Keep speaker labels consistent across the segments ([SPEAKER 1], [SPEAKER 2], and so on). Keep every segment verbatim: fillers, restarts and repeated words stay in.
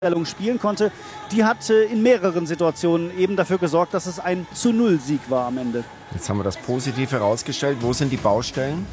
[SPEAKER 1] spielen konnte, die hat in mehreren Situationen eben dafür gesorgt, dass es ein zu null Sieg war am Ende.
[SPEAKER 2] Jetzt haben wir das Positive herausgestellt. Wo sind die Baustellen?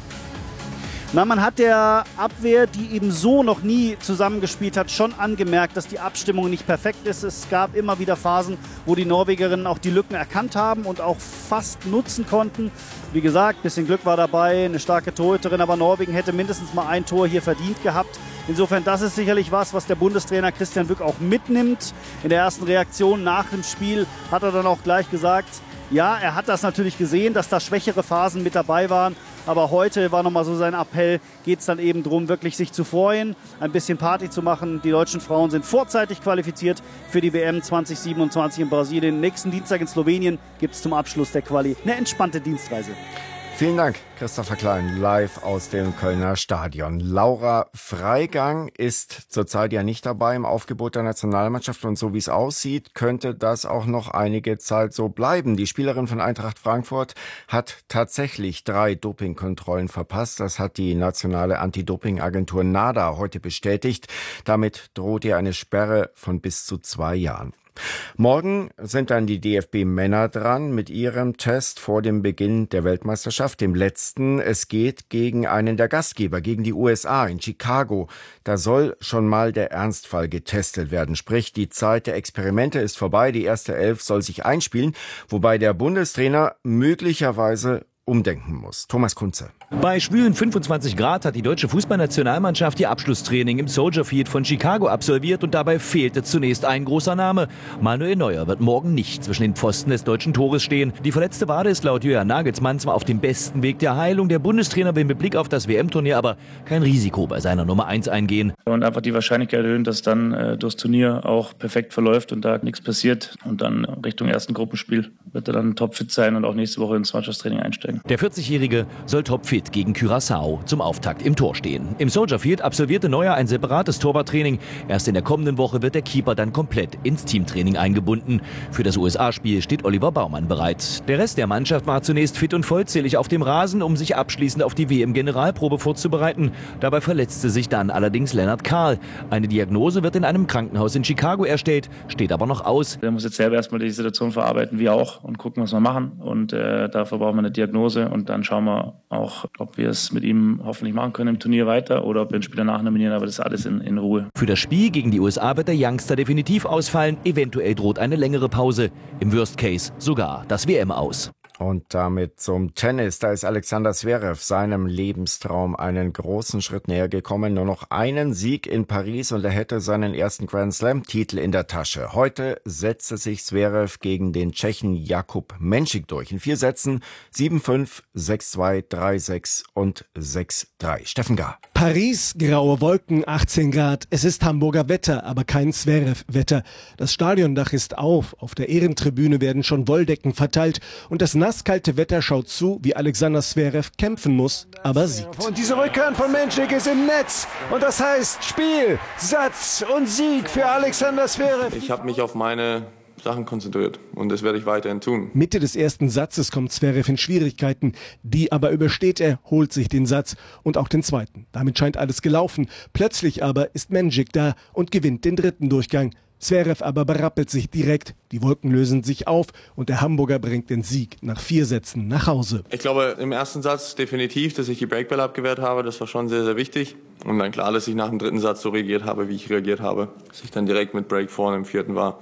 [SPEAKER 1] Na, man hat der Abwehr, die eben so noch nie zusammengespielt hat, schon angemerkt, dass die Abstimmung nicht perfekt ist. Es gab immer wieder Phasen, wo die Norwegerinnen auch die Lücken erkannt haben und auch fast nutzen konnten. Wie gesagt, ein bisschen Glück war dabei, eine starke Torhüterin, aber Norwegen hätte mindestens mal ein Tor hier verdient gehabt. Insofern, das ist sicherlich was, was der Bundestrainer Christian Wück auch mitnimmt. In der ersten Reaktion nach dem Spiel hat er dann auch gleich gesagt, ja, er hat das natürlich gesehen, dass da schwächere Phasen mit dabei waren. Aber heute war nochmal so sein Appell, geht es dann eben darum, wirklich sich zu freuen, ein bisschen Party zu machen. Die deutschen Frauen sind vorzeitig qualifiziert für die W M zwanzig siebenundzwanzig in Brasilien. Nächsten Dienstag in Slowenien gibt es zum Abschluss der Quali eine entspannte Dienstreise.
[SPEAKER 2] Vielen Dank, Christopher Klein, live aus dem Kölner Stadion. Laura Freigang ist zurzeit ja nicht dabei im Aufgebot der Nationalmannschaft und so wie es aussieht, könnte das auch noch einige Zeit so bleiben. Die Spielerin von Eintracht Frankfurt hat tatsächlich drei Dopingkontrollen verpasst. Das hat die nationale Anti-Doping-Agentur NADA heute bestätigt. Damit droht ihr eine Sperre von bis zu zwei Jahren. Morgen sind dann die D F B-Männer dran mit ihrem Test vor dem Beginn der Weltmeisterschaft, dem letzten. Es geht gegen einen der Gastgeber, gegen die U S A in Chicago. Da soll schon mal der Ernstfall getestet werden. Sprich, die Zeit der Experimente ist vorbei. Die erste Elf soll sich einspielen, wobei der Bundestrainer möglicherweise umdenken muss. Thomas Kunze.
[SPEAKER 3] Bei schwülen fünfundzwanzig Grad hat die deutsche Fußballnationalmannschaft ihr Abschlusstraining im Soldier Field von Chicago absolviert und dabei fehlte zunächst ein großer Name. Manuel Neuer wird morgen nicht zwischen den Pfosten des deutschen Tores stehen. Die verletzte Wade ist laut Julian Nagelsmann zwar auf dem besten Weg der Heilung. Der Bundestrainer will mit Blick auf das W M-Turnier aber kein Risiko bei seiner Nummer eins eingehen.
[SPEAKER 4] Und einfach die Wahrscheinlichkeit erhöhen, dass dann äh, das Turnier auch perfekt verläuft und da nichts passiert. Und dann Richtung ersten Gruppenspiel wird er dann topfit sein und auch nächste Woche ins Mannschaftstraining einsteigen.
[SPEAKER 3] Der vierzigjährige soll topfit gegen Curaçao zum Auftakt im Tor stehen. Im Soldier Field absolvierte Neuer ein separates Torwarttraining. Erst in der kommenden Woche wird der Keeper dann komplett ins Teamtraining eingebunden. Für das U S A-Spiel steht Oliver Baumann bereit. Der Rest der Mannschaft war zunächst fit und vollzählig auf dem Rasen, um sich abschließend auf die W M-Generalprobe vorzubereiten. Dabei verletzte sich dann allerdings Lennart Kahl. Eine Diagnose wird in einem Krankenhaus in Chicago erstellt, steht aber noch aus.
[SPEAKER 4] Der muss jetzt selber erstmal die Situation verarbeiten, wir auch, und gucken, was wir machen. Und äh, dafür brauchen wir eine Diagnose und dann schauen wir auch, ob wir es mit ihm hoffentlich machen können im Turnier weiter oder ob wir einen Spieler nachnominieren, aber das ist alles in, in Ruhe.
[SPEAKER 3] Für das Spiel gegen die U S A wird der Youngster definitiv ausfallen. Eventuell droht eine längere Pause. Im Worst Case sogar das W M aus.
[SPEAKER 2] Und damit zum Tennis. Da ist Alexander Zverev seinem Lebenstraum einen großen Schritt näher gekommen. Nur noch einen Sieg in Paris und er hätte seinen ersten Grand Slam-Titel in der Tasche. Heute setzte sich Zverev gegen den Tschechen Jakub Menšík durch. In vier Sätzen sieben fünf, sechs zwei, drei sechs und sechs drei. Steffen Gar.
[SPEAKER 5] Paris, graue Wolken, achtzehn Grad. Es ist Hamburger Wetter, aber kein Zverev-Wetter. Das Stadiondach ist auf. Auf der Ehrentribüne werden schon Wolldecken verteilt und das nasskalte Wetter schaut zu, wie Alexander Zverev kämpfen muss, aber siegt.
[SPEAKER 6] Und diese Rückhand von Menšík ist im Netz. Und das heißt Spiel, Satz und Sieg für Alexander Zverev.
[SPEAKER 7] Ich habe mich auf meine Sachen konzentriert und das werde ich weiterhin tun.
[SPEAKER 5] Mitte des ersten Satzes kommt Zverev in Schwierigkeiten. Die aber übersteht er, holt sich den Satz und auch den zweiten. Damit scheint alles gelaufen. Plötzlich aber ist Menšík da und gewinnt den dritten Durchgang. Zverev aber berappelt sich direkt, die Wolken lösen sich auf und der Hamburger bringt den Sieg nach vier Sätzen nach Hause.
[SPEAKER 7] Ich glaube im ersten Satz definitiv, dass ich die Breakball abgewehrt habe, das war schon sehr, sehr wichtig. Und dann klar, dass ich nach dem dritten Satz so reagiert habe, wie ich reagiert habe. Dass ich dann direkt mit Break vorne im vierten war.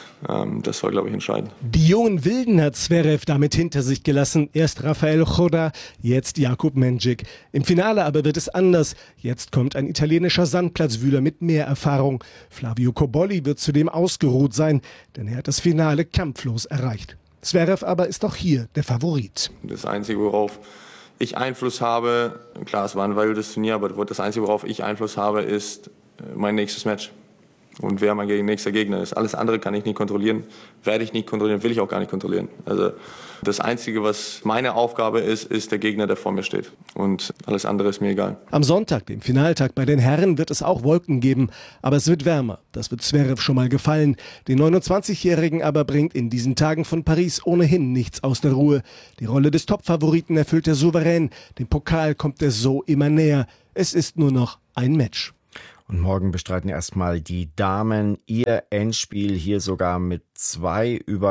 [SPEAKER 7] Das war, glaube ich, entscheidend.
[SPEAKER 5] Die jungen Wilden hat Zverev damit hinter sich gelassen. Erst Rafael Chodá, jetzt Jakub Menšík. Im Finale aber wird es anders. Jetzt kommt ein italienischer Sandplatzwühler mit mehr Erfahrung. Flavio Cobolli wird zudem ausgeruht sein, denn er hat das Finale kampflos erreicht. Zverev aber ist auch hier der Favorit.
[SPEAKER 7] Das Einzige, worauf ich Einfluss habe, klar, es war ein wildes Turnier, aber das Einzige, worauf ich Einfluss habe, ist mein nächstes Match. Und wer mein nächster Gegner ist. Alles andere kann ich nicht kontrollieren, werde ich nicht kontrollieren, will ich auch gar nicht kontrollieren. Also das Einzige, was meine Aufgabe ist, ist der Gegner, der vor mir steht. Und alles andere ist mir egal.
[SPEAKER 5] Am Sonntag, dem Finaltag bei den Herren, wird es auch Wolken geben. Aber es wird wärmer. Das wird Zverev schon mal gefallen. Den neunundzwanzigjährigen aber bringt in diesen Tagen von Paris ohnehin nichts aus der Ruhe. Die Rolle des Topfavoriten erfüllt er souverän. Dem Pokal kommt er so immer näher. Es ist nur noch ein Match.
[SPEAKER 2] Und morgen bestreiten erstmal die Damen ihr Endspiel, hier sogar mit zwei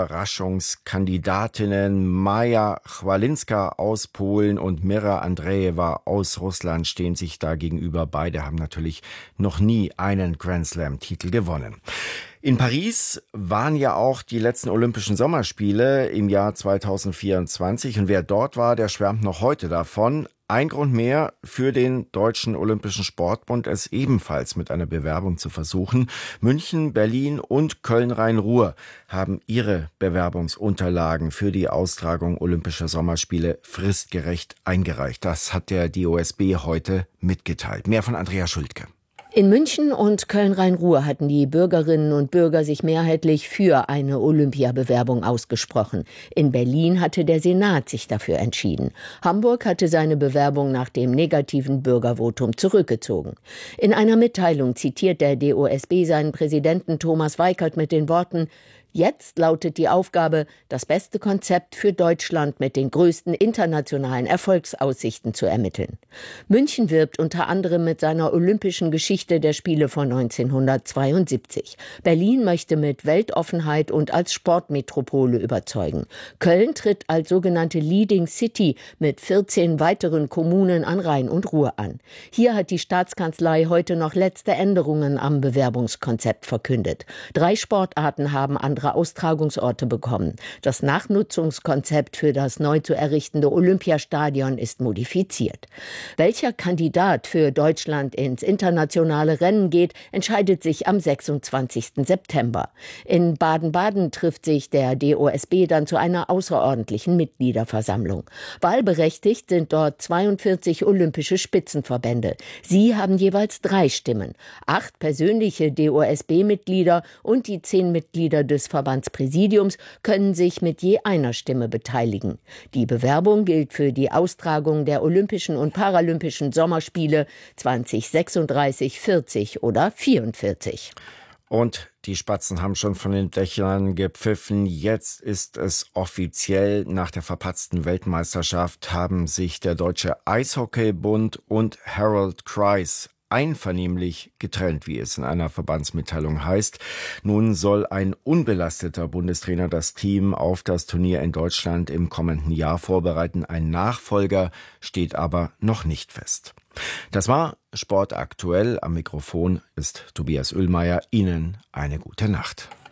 [SPEAKER 2] Überraschungskandidatinnen. Maja Chwalinska aus Polen und Mira Andreeva aus Russland stehen sich da gegenüber. Beide haben natürlich noch nie einen Grand Slam-Titel gewonnen. In Paris waren ja auch die letzten Olympischen Sommerspiele im Jahr zweitausendvierundzwanzig. Und wer dort war, der schwärmt noch heute davon. Ein Grund mehr für den Deutschen Olympischen Sportbund, es ebenfalls mit einer Bewerbung zu versuchen. München, Berlin und Köln-Rhein-Ruhr haben ihre Bewerbungsunterlagen für die Austragung Olympischer Sommerspiele fristgerecht eingereicht. Das hat der D O S B heute mitgeteilt. Mehr von Andrea Schuldke.
[SPEAKER 8] In München und Köln-Rhein-Ruhr hatten die Bürgerinnen und Bürger sich mehrheitlich für eine Olympiabewerbung ausgesprochen. In Berlin hatte der Senat sich dafür entschieden. Hamburg hatte seine Bewerbung nach dem negativen Bürgervotum zurückgezogen. In einer Mitteilung zitiert der D O S B seinen Präsidenten Thomas Weikert mit den Worten: Jetzt lautet die Aufgabe, das beste Konzept für Deutschland mit den größten internationalen Erfolgsaussichten zu ermitteln. München wirbt unter anderem mit seiner olympischen Geschichte der Spiele von neunzehnhundertzweiundsiebzig. Berlin möchte mit Weltoffenheit und als Sportmetropole überzeugen. Köln tritt als sogenannte Leading City mit vierzehn weiteren Kommunen an Rhein und Ruhr an. Hier hat die Staatskanzlei heute noch letzte Änderungen am Bewerbungskonzept verkündet. Drei Sportarten haben andere Austragungsorte bekommen. Das Nachnutzungskonzept für das neu zu errichtende Olympiastadion ist modifiziert. Welcher Kandidat für Deutschland ins internationale Rennen geht, entscheidet sich am sechsundzwanzigsten September. In Baden-Baden trifft sich der D O S B dann zu einer außerordentlichen Mitgliederversammlung. Wahlberechtigt sind dort zweiundvierzig olympische Spitzenverbände. Sie haben jeweils drei Stimmen. Acht persönliche D O S B-Mitglieder und die zehn Mitglieder des Verbandspräsidiums können sich mit je einer Stimme beteiligen. Die Bewerbung gilt für die Austragung der Olympischen und Paralympischen Sommerspiele zweitausendsechsunddreißig, vierzig oder vierundvierzig.
[SPEAKER 2] Und die Spatzen haben schon von den Dächern gepfiffen. Jetzt ist es offiziell. Nach der verpatzten Weltmeisterschaft haben sich der Deutsche Eishockeybund und Harold Kreis einvernehmlich getrennt, wie es in einer Verbandsmitteilung heißt. Nun soll ein unbelasteter Bundestrainer das Team auf das Turnier in Deutschland im kommenden Jahr vorbereiten. Ein Nachfolger steht aber noch nicht fest. Das war Sport aktuell. Am Mikrofon ist Tobias Oehlmeier. Ihnen eine gute Nacht.